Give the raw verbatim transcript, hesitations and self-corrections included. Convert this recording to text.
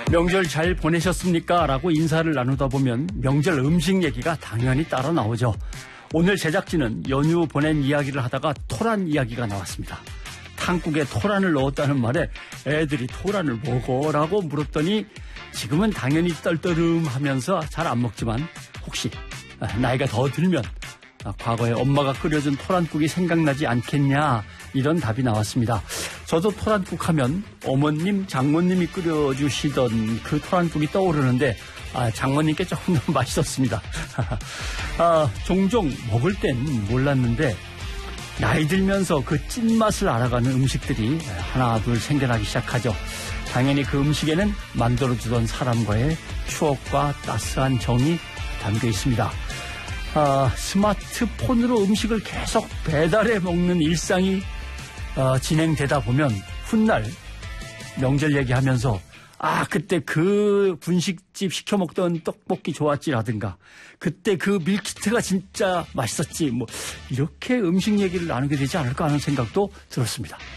명절 잘 보내셨습니까? 라고 인사를 나누다 보면 명절 음식 얘기가 당연히 따라 나오죠. 오늘 제작진은 연휴 보낸 이야기를 하다가 토란 이야기가 나왔습니다. 탕국에 토란을 넣었다는 말에 애들이 토란을 먹어라고 물었더니 지금은 당연히 떨떠름하면서 잘 안 먹지만 혹시 나이가 더 들면 과거에 엄마가 끓여준 토란국이 생각나지 않겠냐, 이런 답이 나왔습니다. 저도 토란국 하면 어머님, 장모님이 끓여주시던 그 토란국이 떠오르는데 아, 장모님께 조금 더 맛있었습니다. 아, 종종 먹을 땐 몰랐는데 나이 들면서 그 찐맛을 알아가는 음식들이 하나 둘 생겨나기 시작하죠. 당연히 그 음식에는 만들어주던 사람과의 추억과 따스한 정이 담겨 있습니다. 아, 스마트폰으로 음식을 계속 배달해 먹는 일상이 어, 진행되다 보면 훗날 명절 얘기하면서 아, 그때 그 분식집 시켜 먹던 떡볶이 좋았지라든가 그때 그 밀키트가 진짜 맛있었지, 뭐 이렇게 음식 얘기를 나누게 되지 않을까 하는 생각도 들었습니다.